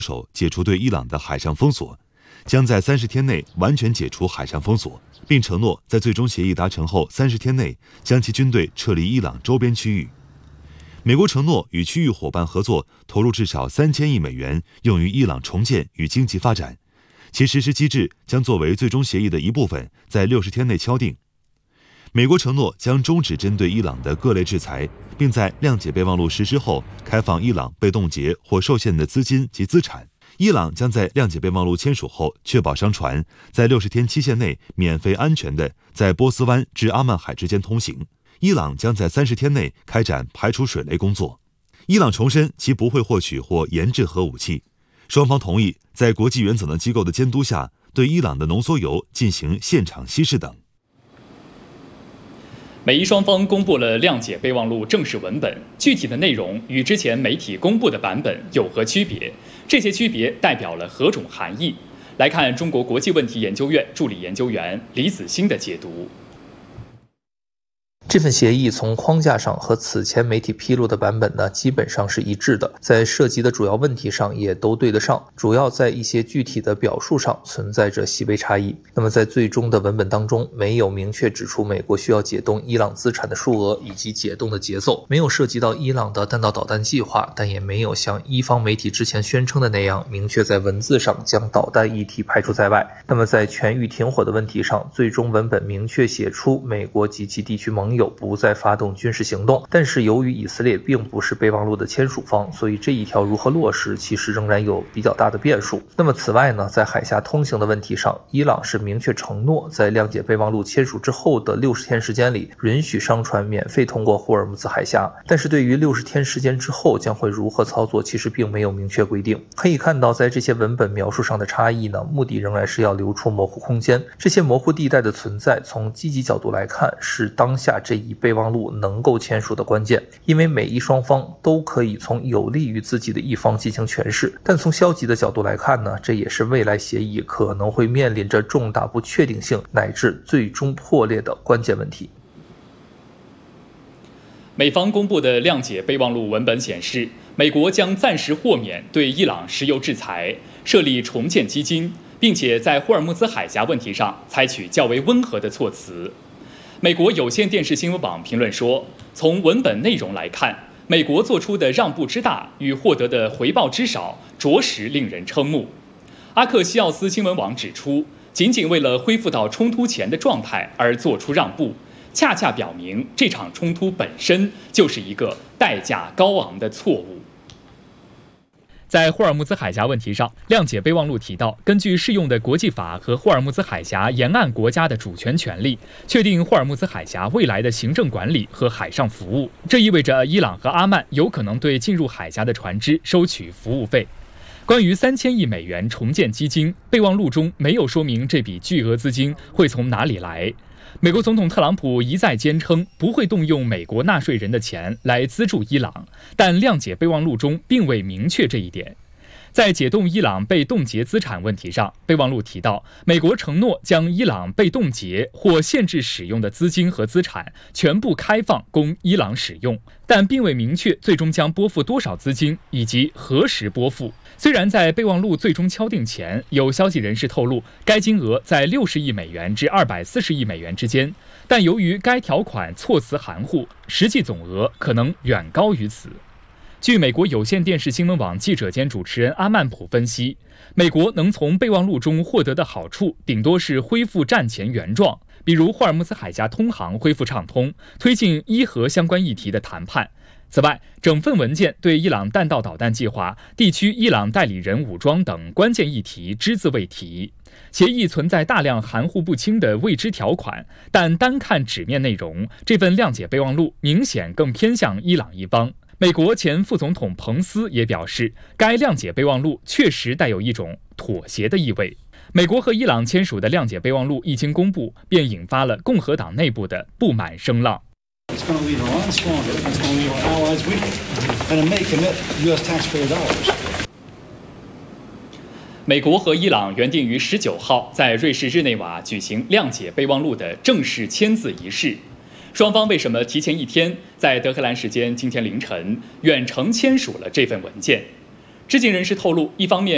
手解除对伊朗的海上封锁，将在30天内完全解除海上封锁，并承诺在最终协议达成后30天内将其军队撤离伊朗周边区域。美国承诺与区域伙伴合作，投入至少3000亿美元，用于伊朗重建与经济发展。其实施机制将作为最终协议的一部分，在60天内敲定。美国承诺将终止针对伊朗的各类制裁，并在谅解备忘录实施后开放伊朗被冻结或受限的资金及资产。伊朗将在谅解备忘录签署后，确保商船在60天期限内免费安全地在波斯湾至阿曼海之间通行。伊朗将在30天内开展排除水雷工作。伊朗重申其不会获取或研制核武器。双方同意在国际原子能机构的监督下，对伊朗的浓缩铀进行现场稀释等。 美伊双方公布了谅解备忘录正式文本，具体的内容与之前媒体公布的版本有何区别？这些区别代表了何种含义？来看中国国际问题研究院助理研究员李子欣的解读。 这份协议从框架上和此前媒体披露的版本呢，基本上是一致的，在涉及的主要问题上也都对得上，主要在一些具体的表述上存在着细微差异。那么在最终的文本当中，没有明确指出美国需要解冻伊朗资产的数额以及解冻的节奏，没有涉及到伊朗的弹道导弹计划，但也没有像伊方媒体之前宣称的那样，明确在文字上将导弹议题排除在外。那么在全域停火的问题上，最终文本明确写出美国及其地区盟友不再发动军事行动，但是由于以色列并不是备忘录的签署方，所以这一条如何落实其实仍然有比较大的变数。那么此外呢，在海峡通行的问题上，伊朗是明确承诺在谅解备忘录签署之后的60天时间里，允许商船免费通过霍尔木兹海峡，但是对于60天时间之后将会如何操作，其实并没有明确规定。可以看到，在这些文本描述上的差异呢，目的仍然是要留出模糊空间。这些模糊地带的存在，从积极角度来看，是当下这一备忘录能够签署的关键，因为美伊双方都可以从有利于自己的一方进行诠释，但从消极的角度来看呢，这也是未来协议可能会面临着重大不确定性乃至最终破裂的关键问题。 美方公布的谅解备忘录文本显示，美国将暂时豁免对伊朗石油制裁，设立重建基金，并且在霍尔木兹海峡问题上采取较为温和的措辞。美国有线电视新闻网评论说，从文本内容来看，美国做出的让步之大与获得的回报之少，着实令人瞠目。阿克西奥斯新闻网指出，仅仅为了恢复到冲突前的状态而做出让步，恰恰表明这场冲突本身就是一个代价高昂的错误。在霍尔木兹海峡问题上，谅解备忘录提到，根据适用的国际法和霍尔木兹海峡沿岸国家的主权权利，确定霍尔木兹海峡未来的行政管理和海上服务。这意味着伊朗和阿曼有可能对进入海峡的船只收取服务费。关于3000亿美元重建基金，备忘录中没有说明这笔巨额资金会从哪里来。美国总统特朗普一再坚称不会动用美国纳税人的钱来资助伊朗，但谅解备忘录中并未明确这一点。在解冻伊朗被冻结资产问题上，备忘录提到，美国承诺将伊朗被冻结或限制使用的资金和资产全部开放供伊朗使用，但并未明确最终将拨付多少资金以及何时拨付。虽然在备忘录最终敲定前，有消息人士透露该金额在60亿美元至240亿美元之间，但由于该条款措辞含糊，实际总额可能远高于此。据美国有线电视新闻网记者兼主持人阿曼普分析，美国能从备忘录中获得的好处顶多是恢复战前原状，比如霍尔木兹海峡通航恢复畅通，推进伊核相关议题的谈判。此外，整份文件对伊朗弹道导弹计划、地区伊朗代理人武装等关键议题只字未提。协议存在大量含糊不清的未知条款，但单看纸面内容，这份谅解备忘录明显更偏向伊朗一方。美国前副总统彭斯也表示，该谅解备忘录确实带有一种妥协的意味。美国和伊朗签署的谅解备忘录一经公布，便引发了共和党内部的不满声浪。 It's going to leave Iran stronger. It's going to leave our allies weaker. And it may commit U.S. taxpayer dollars. 美国和伊朗原定于19号在瑞士日内瓦举行谅解备忘录的正式签字仪式。双方为什么提前一天，在德黑兰时间今天凌晨远程签署了这份文件？知情人士透露，一方面